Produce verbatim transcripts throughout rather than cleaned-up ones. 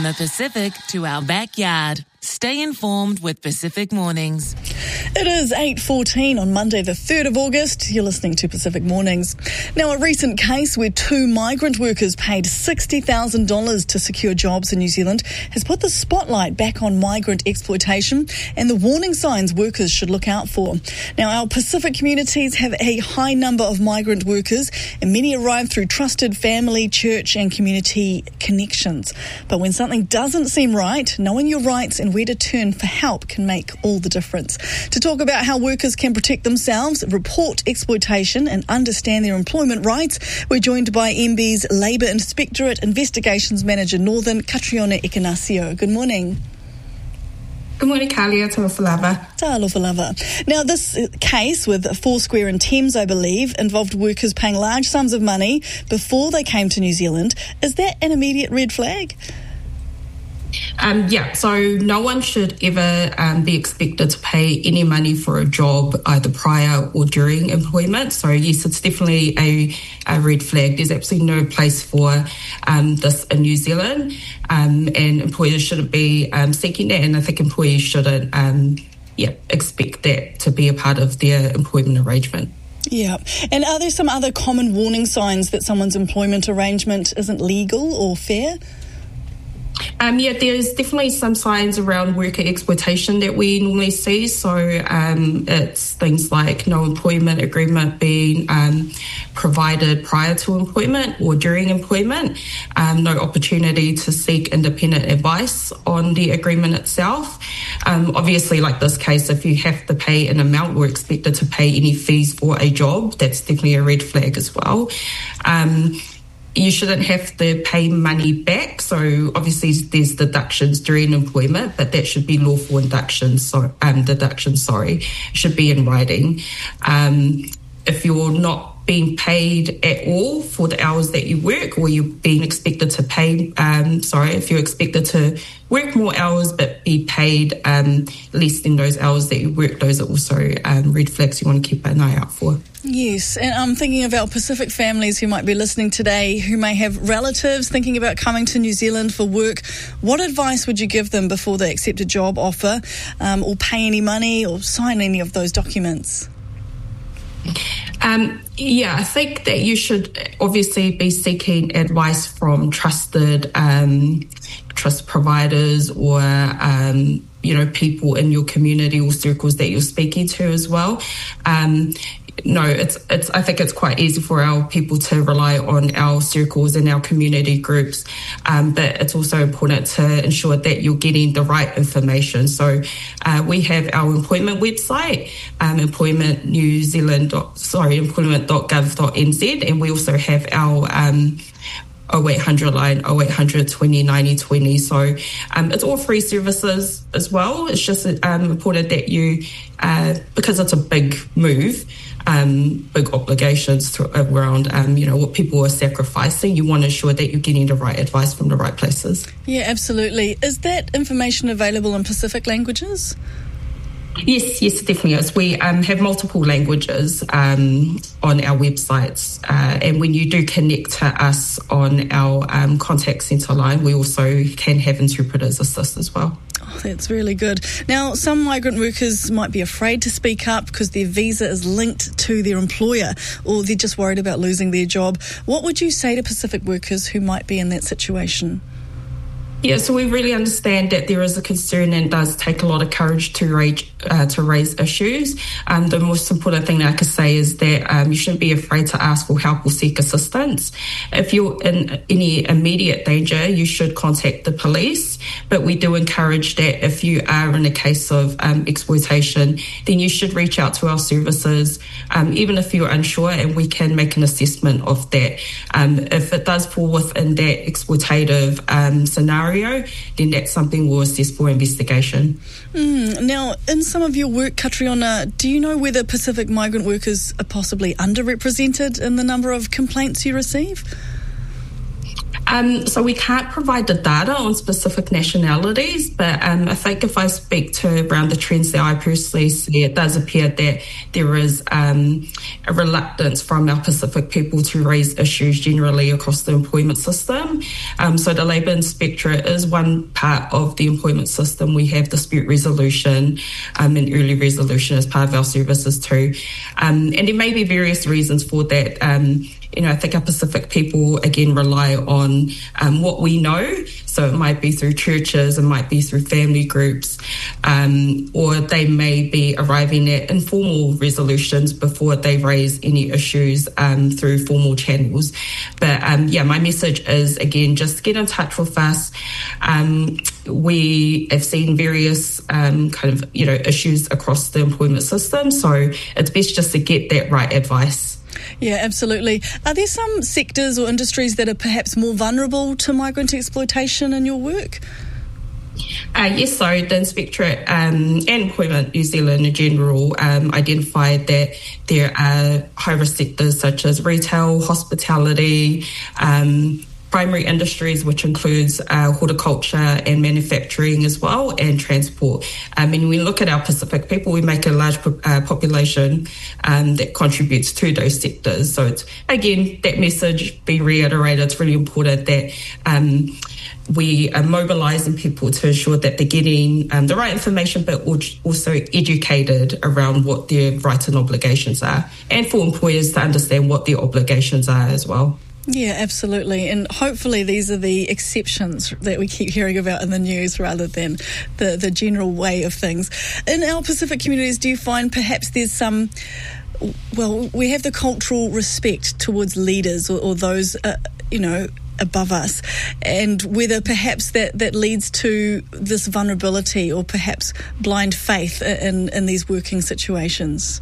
From the Pacific to our backyard. Stay informed with Pacific Mornings. It is eight fourteen on Monday the third of August. You're listening to Pacific Mornings. Now, a recent case where two migrant workers paid sixty thousand dollars to secure jobs in New Zealand has put the spotlight back on migrant exploitation and the warning signs workers should look out for. Now, our Pacific communities have a high number of migrant workers and many arrive through trusted family, church and community connections. But when something doesn't seem right, knowing your rights and where to turn for help can make all the difference. To talk about how workers can protect themselves, report exploitation and understand their employment rights, we're joined by M B's Labour Inspectorate Investigations Manager Northern, Catriona Ekenasio. Good morning. Good morning, Kalia. Talofa lava. Talofa lava. Now, this case with Foursquare and Thames, I believe, involved workers paying large sums of money before they came to New Zealand. Is that an immediate red flag? Um, yeah, so no one should ever um, be expected to pay any money for a job either prior or during employment. So yes, it's definitely a, a red flag. There's absolutely no place for um, this in New Zealand, um, and employers shouldn't be um, seeking that, and I think employees shouldn't um, yeah, expect that to be a part of their employment arrangement. Yeah. And are there some other common warning signs that someone's employment arrangement isn't legal or fair? Um, yeah, there's definitely some signs around worker exploitation that we normally see. So um, it's things like no employment agreement being um, provided prior to employment or during employment, um, no opportunity to seek independent advice on the agreement itself. Um, obviously, like this case, if you have to pay an amount or expected to pay any fees for a job, that's definitely a red flag as well. Um, You shouldn't have to pay money back. So obviously there's deductions during employment, but that should be lawful deductions. So, um, deductions, sorry, should be in writing. Um, if you're not being paid at all for the hours that you work, or you're being expected to pay, um, sorry, if you're expected to work more hours but be paid um, less than those hours that you work, those are also um, red flags you want to keep an eye out for. Yes, and I'm thinking of our Pacific families who might be listening today who may have relatives thinking about coming to New Zealand for work. What advice would you give them before they accept a job offer um, or pay any money or sign any of those documents? Um, yeah, I think that you should obviously be seeking advice from trusted um, trust providers or, um, you know, people in your community or circles that you're speaking to as well. Um, No, it's it's. I think it's quite easy for our people to rely on our circles and our community groups, um, but it's also important to ensure that you're getting the right information. So uh, we have our employment website, um, employment New Zealand. Sorry, employment dot gov dot n z, and we also have our um, oh eight hundred line, oh eight hundred twenty ninety twenty. So um, it's all free services as well. It's just um, important that you, uh, because it's a big move, um, big obligations to, around, um, you know, what people are sacrificing, you want to ensure that you're getting the right advice from the right places. Yeah, absolutely. Is that information available in Pacific languages? Yes, yes, it definitely is. We um, have multiple languages um, on our websites, uh, and when you do connect to us on our um, contact centre line, we also can have interpreters assist as well. Oh, that's really good. Now, some migrant workers might be afraid to speak up because their visa is linked to their employer, or they're just worried about losing their job. What would you say to Pacific workers who might be in that situation? Yeah, so we really understand that there is a concern and it does take a lot of courage to raise, uh, to raise issues. Um, the most important thing that I could say is that um, you shouldn't be afraid to ask for help or seek assistance. If you're in any immediate danger, you should contact the police. But we do encourage that if you are in a case of um, exploitation, then you should reach out to our services, um, even if you're unsure, and we can make an assessment of that. Um, if it does fall within that exploitative um, scenario, then that's something we'll assess for investigation. Mm, now, in some of your work, Catriona, do you know whether Pacific migrant workers are possibly underrepresented in the number of complaints you receive? Um, so we can't provide the data on specific nationalities, but um, I think if I speak to around the trends that I personally see, it does appear that there is um, a reluctance from our Pacific people to raise issues generally across the employment system. Um, so the Labour Inspectorate is one part of the employment system. We have dispute resolution um, and early resolution as part of our services too. Um, and there may be various reasons for that. Um, You know, I think our Pacific people, again, rely on um, what we know. So it might be through churches, it might be through family groups, um, or they may be arriving at informal resolutions before they raise any issues um, through formal channels. But um, yeah, my message is, again, just get in touch with us. Um, we have seen various um, kind of, you know, issues across the employment system. So it's best just to get that right advice. Yeah, absolutely. Are there some sectors or industries that are perhaps more vulnerable to migrant exploitation in your work? Uh, yes, so the Inspectorate um, and Employment New Zealand in general um, identified that there are high-risk sectors such as retail, hospitality, um, primary industries, which includes uh, horticulture and manufacturing as well, and transport. I mean, when we look at our Pacific people, we make a large uh, population um, that contributes to those sectors. So it's, again, that message be reiterated. It's really important that um, we are mobilising people to ensure that they're getting um, the right information, but also educated around what their rights and obligations are, and for employers to understand what their obligations are as well. Yeah, absolutely. And hopefully these are the exceptions that we keep hearing about in the news rather than the, the general way of things. In our Pacific communities, do you find perhaps there's some, well, we have the cultural respect towards leaders or, or those, uh, you know, above us, and whether perhaps that, that leads to this vulnerability or perhaps blind faith in, in these working situations?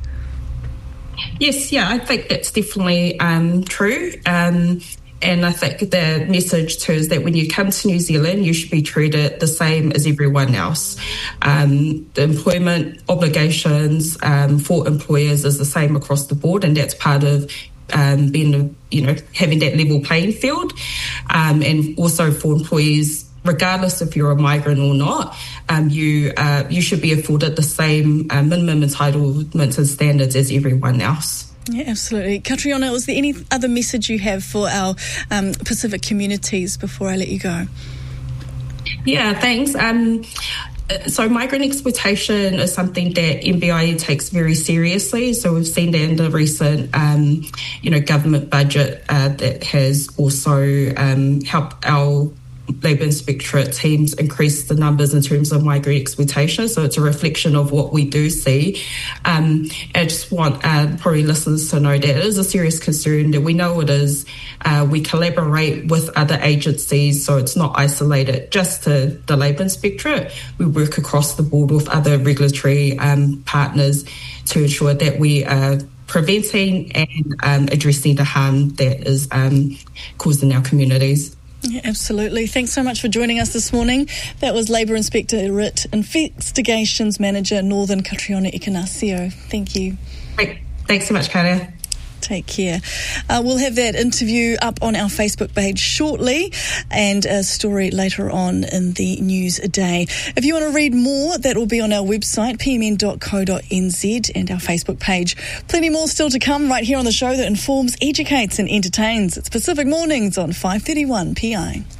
Yes, yeah, I think that's definitely um, true. Um, and I think the message too is that when you come to New Zealand, you should be treated the same as everyone else. Um, the employment obligations um, for employers is the same across the board, and that's part of um, being, you know, having that level playing field. Um, and also for employees, regardless if you're a migrant or not, um, you uh, you should be afforded the same uh, minimum entitlements and standards as everyone else. Yeah, absolutely. Catriona, was there any other message you have for our um, Pacific communities before I let you go? Yeah, thanks. Um, so migrant exploitation is something that M B I E takes very seriously. So we've seen that in the recent, um, you know, government budget uh, that has also um, helped our Labour Inspectorate teams increase the numbers in terms of migrant exploitation. So it's a reflection of what we do see. Um, I just want uh, probably listeners to know that it is a serious concern, that we know it is. Uh, we collaborate with other agencies, so it's not isolated just to the Labour Inspectorate. We work across the board with other regulatory um, partners to ensure that we are preventing and um, addressing the harm that is um, caused in our communities. Yeah, absolutely. Thanks so much for joining us this morning. That was Labour Inspectorate Investigations Manager Northern, Catriona Ekenasio. Thank you. Great. Thanks so much, Kara. Take care. Uh, we'll have that interview up on our Facebook page shortly and a story later on in the news a day. If you want to read more, that will be on our website, p m n dot co dot n z, and our Facebook page. Plenty more still to come right here on the show that informs, educates and entertains. It's Pacific Mornings on five thirty-one P I.